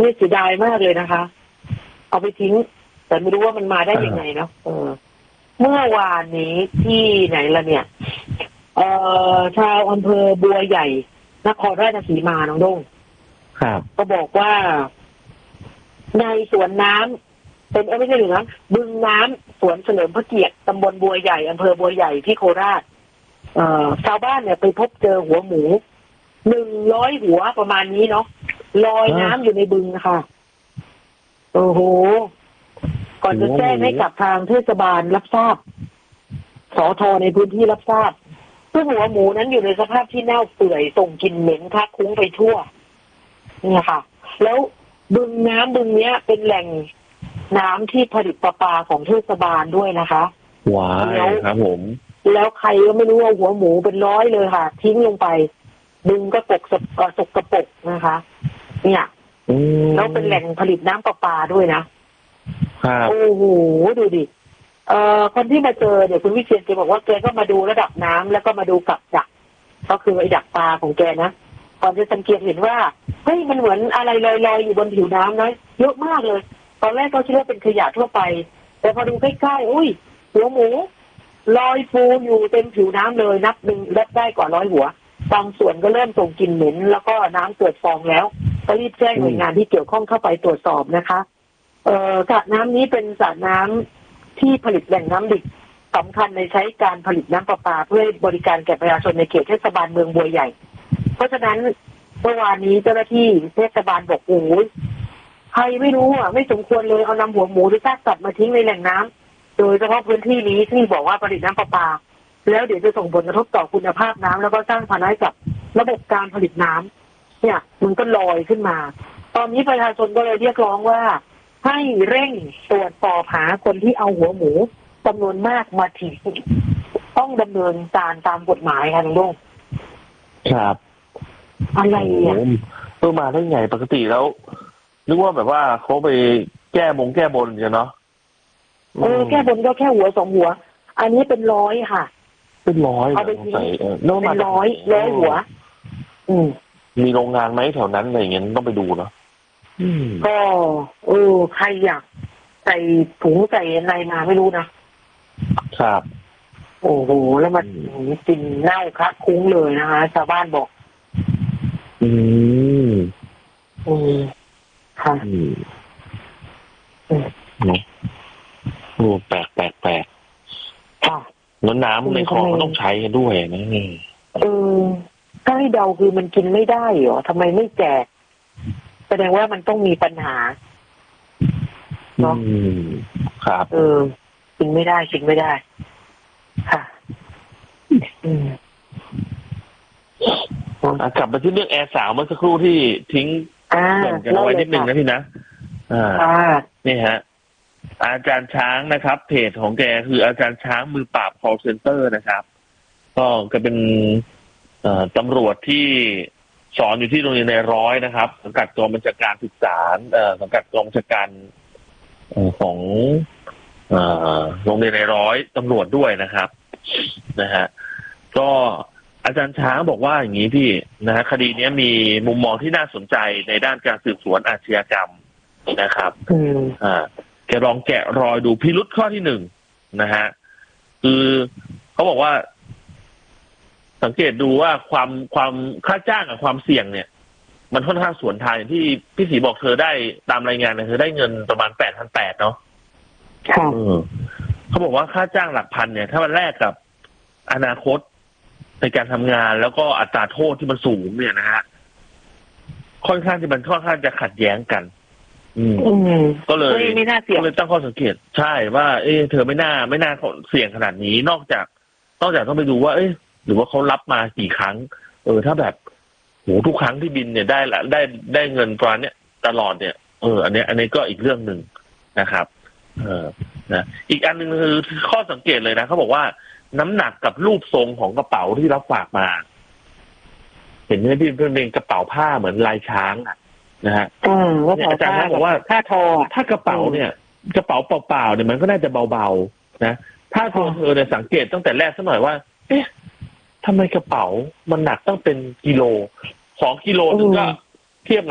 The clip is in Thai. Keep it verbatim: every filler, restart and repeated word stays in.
นี่เสียดายมากเลยนะคะเอาไปทิ้งแต่ไม่รู้ว่ามันมาได้ยังไงเนาะเออเมื่อวานนี้ที่ไหนละเนี่ยเอ่อชาวอำเภอบัวใหญ่นครราชสีมาน้องด้งครับก็บอกว่าในสวนน้ำเป็นไม่ใช่หรือนะบึงน้ำสวนเฉลิมพระเกียรติตำบลบัวใหญ่อำเภอบัวใหญ่ที่โคราชเอ่อชาวบ้านเนี่ยไปพบเจอหัวหมูหนึ่งร้อยหัวประมาณนี้เนาะลอยน้ำอยู่ในบึงนะคะโอ้โหก่อนจะแจ้งให้กับทางเทศบาลรับทราบสทในพื้นที่รับทราบซึ่งหัวหมูนั้นอยู่ในสภาพที่เน่าเปื่อยส่งกลิ่นเหม็นคละคลุ้งไปทั่วนี่ค่ะแล้วบึงน้ำบึงเนี้ยเป็นแหล่งน้ำที่ผลิตประปาของเทศบาลด้วยนะคะว้าวครับผมแล้วใครก็ไม่รู้ว่าหัวหมูเป็นร้อยเลยค่ะทิ้งลงไปบึงก็ตกสกสกปรกนะคะเนี่ยแล้วเป็นแหล่งผลิตน้ำประปาด้วยนะโอ้โหดูดิเอ่อคนที่มาเจอเนี่ยคุณวิเชียรแกบอกว่าแกก็มาดูระดับน้ำแล้วก็มาดูกับดักก็คือไอ้ดักปลาของแกนะก่อนจะสังเกตเห็นว่าเฮ้ยมันเหมือนอะไรลอยๆอยู่บนผิวน้ำนะเยอะมากเลยตอนแรกก็คิดว่าเป็นขยะทั่วไปแต่พอดูใกล้ๆอุ้ยหัวหมูลอยฟูอยู่เต็มผิวน้ำเลยนับหนึ่งนับได้กว่าร้อยหัวบางส่วนก็เริ่มส่งกลิ่นเหม็นแล้วก็น้ำเกิดฟองแล้วก็รีบแจ้งหน่วยงานที่เกี่ยวข้องเข้าไปตรวจสอบนะคะเอ่อสระน้ำนี้เป็นสระน้ำที่ผลิตแหล่งน้ำดิบสำคัญในใช้การผลิตน้ำประปาเพื่อบริการแก่ประชาชนในเขตเทศบาลเมืองบัวใหญ่เพราะฉะนั้นเมื่อวานนี้เจ้าหน้าที่เทศบาลบอกโอ้ยใครไม่รู้อ่ะไม่สมควรเลยเอานำหัวหมูหรือซากสัตว์มาทิ้งในแหล่งน้ำโดยเฉพาะพื้นที่นี้ที่บอกว่าผลิตน้ำประปาแล้วเดี๋ยวจะส่งผลกระทบต่อคุณภาพน้ำแล้วก็สร้างภาระกับระบบการผลิตน้ำเนี่ยมันก็ลอยขึ้นมาตอนนี้ประชาชนก็เลยเรียกร้องว่าให้เร่งตรวจสอบหาคนที่เอาหัวหมูจำนวนมากมาทิ้งต้องดำเนินการตามกฎหมายค่ะน้องลุงครับอะไรอ่ะเออมาได้ไงปกติแล้วนึกว่าแบบว่าเขาไปแก้บงแก้บนกันเนาะเออแก้บนก็แค่หัวสองหัวอันนี้เป็นร้อยค่ะเป็นร้อยเอาไปทิ้งเป็นร้อยร้อยหัวอืมมีโรงงานไหมแถวนั้นอะไรอย่างเงี้ยต้องไปดูเนาะก็เออใครอยากใส่ถุงใส่อะไรมาไม่รู้นะครับโอ้โหแล้วมันกลิ่นเน่าคละคลุ้งเลยนะคะชาวบ้านบอกอืมอืมค่ะอืมเนาะโอ้แปลกแปลกแปลกค่ะแล้วน้ำในคลองก็ต้องใช้กันด้วยนะเออถ้าให้เดาคือมันกินไม่ได้เหรอทำไมไม่แจกแสดงว่ามันต้องมีปัญหาเนาะครับเออกินไม่ได้กินไม่ได้ค่ะอืมกลับมาที่เรื่องแอร์สาวเมื่อสักครู่ที่ทิ้งเกริ่นกันเอาไว้นิดนึงนะพี่นะอ่านี่ฮะอาจารย์ช้างนะครับเพจของแกคืออาจารย์ช้างมือปราบ call center นะครับก็ก็เป็นเอ่อตำรวจที่สอนอยู่ที่โรงเรียนในร้อยนะครับสังกัดกองบัญชาการศึกษาเอ่อสังกัดกองบัญชาการเอ่อของเอ่อโรงเรียนในร้อยตำรวจด้วยนะครับนะฮะก็อาจารย์ช้างบอกว่าอย่างนี้พี่นะฮะคดีนี้มีมุมมองที่น่าสนใจในด้านการสืบสวนอาชญากรรมนะครับอ่าแกลองแกะรอยดูพิรุธข้อที่หนึ่งนะฮะคือเขาบอกว่าสังเกตดูว่าความความค่าจ้างกับความเสี่ยงเนี่ยมันค่อนข้างสวนทางอย่างที่พี่ศรีบอกเธอได้ตามรายงานเนี่ยเธอได้เงินประมาณแปดพันแปดเนาะค่ะเขาบอกว่าค่าจ้างหลักพันเนี่ยถ้ามันแลกกับอนาคตในการทำงานแล้วก็อัตราโทษที่มันสูงเนี่ยนะฮะค่อนข้างที่มันค่อนข้างจะขัดแย้งกันอืมก็เลยไม่น่าเสี่ยงก็เลยตั้งข้อสังเกตใช่ว่าเอ๊ะเธอไม่น่าไม่น่าเสี่ยงขนาดนี้นอกจากนอกจากต้องไปดูว่าเอ๊ะหรือว่าเขารับมากี่ครั้งเออถ้าแบบโหทุกครั้งที่บินเนี่ยได้ละได้ได้เงินประมาณเนี้ยตลอดเนี่ยเอออันนี้อันนี้ก็อีกเรื่องหนึ่งนะครับเออนะอีกอันหนึ่งคือข้อสังเกตเลยนะเขาบอกว่าน้ำหนักกับรูปทรงของกระเป๋าที่รับฝากมาเห็นไหมพี่เพื่อนเป็นกระเป๋าผ้าเหมือนลายช้างอ่ะนะฮะอาจารย์ท่านบอกว่าผ้าทอถ้ากระเป๋าเนี่ยกระเป๋าเปล่าๆเนี่ยมันก็น่าจะเบาๆนะถ้าตัวเธอเนี่ยสังเกตตั้งแต่แรกสักหน่อยว่าเอ๊ะทำไมกระเป๋ามันหนักตั้งเป็นกิโลสองกิโลนึงก็เทียบ